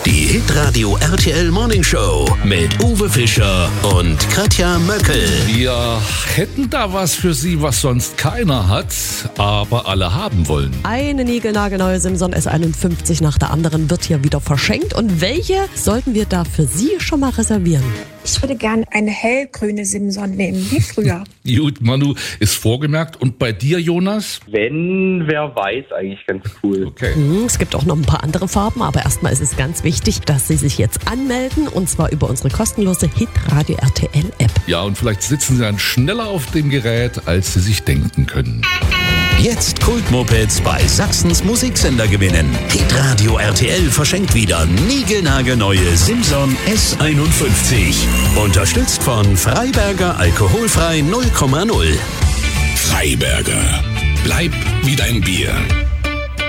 Die Hitradio RTL Morning Show mit Uwe Fischer und Katja Möckel. Wir hätten da was für Sie, was sonst keiner hat, aber alle haben wollen. Eine niegelnagelneue Simson S51 nach der anderen wird hier wieder verschenkt. Und welche sollten wir da für Sie schon mal reservieren? Ich würde gerne eine hellgrüne Simson nehmen, wie früher. Gut, Manu ist vorgemerkt. Und bei dir, Jonas? Wenn, wer weiß, eigentlich ganz cool. Okay. Es gibt auch noch ein paar andere Farben, aber erstmal ist es ganz wichtig, dass Sie sich jetzt anmelden, und zwar über unsere kostenlose Hitradio RTL App. Ja, und vielleicht sitzen Sie dann schneller auf dem Gerät, als Sie sich denken können. Jetzt Kultmopeds bei Sachsens Musiksender gewinnen. Hitradio RTL verschenkt wieder niegelnagelneue Simson S51. Unterstützt von Freiberger Alkoholfrei 0,0. Freiberger. Bleib wie dein Bier.